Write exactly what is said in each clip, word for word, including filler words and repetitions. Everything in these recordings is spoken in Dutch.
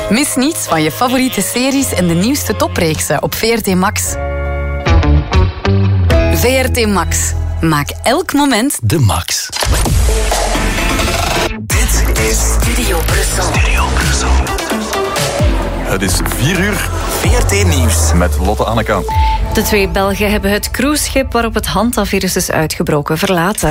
Mis niets van je favoriete series en de nieuwste topreeksen op V R T Max. V R T Max. Maak elk moment de max. Dit is Studio Brussel. Studio Brussel. Het is vier uur. V R T Nieuws. Met Lotte Anneka. De twee Belgen hebben het cruiseschip waarop het Hanta-virus is uitgebroken verlaten.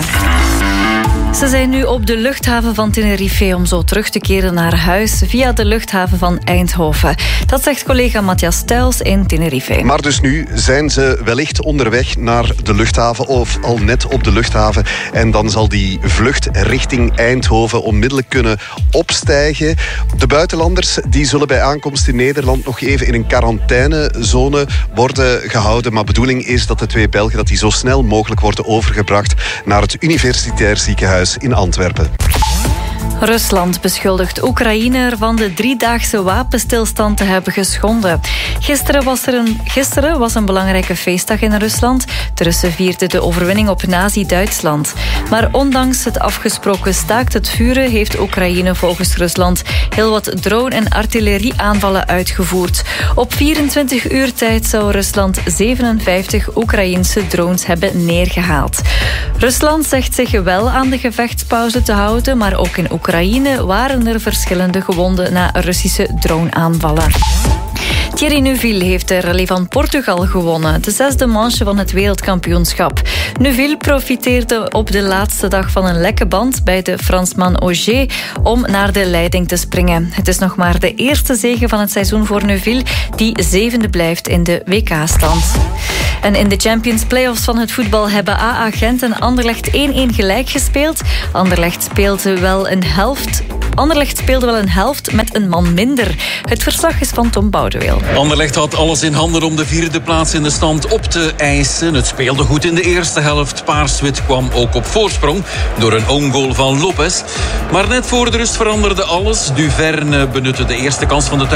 Ze zijn nu op de luchthaven van Tenerife om zo terug te keren naar huis via de luchthaven van Eindhoven. Dat zegt collega Matthias Stuyls in Tenerife. Maar dus nu zijn ze wellicht onderweg naar de luchthaven of al net op de luchthaven. En dan zal die vlucht richting Eindhoven onmiddellijk kunnen opstijgen. De buitenlanders die zullen bij aankomst in Nederland nog even in een quarantainezone worden gehouden. Maar de bedoeling is dat de twee Belgen dat die zo snel mogelijk worden overgebracht naar het Universitair Ziekenhuis in Antwerpen. Rusland beschuldigt Oekraïne ervan de driedaagse wapenstilstand te hebben geschonden. Gisteren was er een, gisteren was een belangrijke feestdag in Rusland. De Russen vierden de overwinning op Nazi-Duitsland. Maar ondanks het afgesproken staakt het vuren heeft Oekraïne volgens Rusland heel wat drone- en artillerieaanvallen uitgevoerd. Op vierentwintig uur tijd zou Rusland zevenenvijftig Oekraïense drones hebben neergehaald. Rusland zegt zich wel aan de gevechtspauze te houden, maar ook in Oekraïne waren er verschillende gewonden na Russische droneaanvallen. Thierry Neuville heeft de Rallye van Portugal gewonnen, de zesde manche van het wereldkampioenschap. Neuville profiteerde op de laatste dag van een lekke band bij de Fransman Ogier om naar de leiding te springen. Het is nog maar de eerste zege van het seizoen voor Neuville, die zevende blijft in de W K-stand. En in de Champions Playoffs van het voetbal hebben A A Gent en Anderlecht één-één gelijk gespeeld. Anderlecht speelde wel een helft... Anderlecht speelde wel een helft met een man minder. Het verslag is van Tom Boudeweel. Anderlecht had alles in handen om de vierde plaats in de stand op te eisen. Het speelde goed in de eerste helft. Paars-wit kwam ook op voorsprong door een own goal van Lopez. Maar net voor de rust veranderde alles. Duverne benutte de eerste kans van de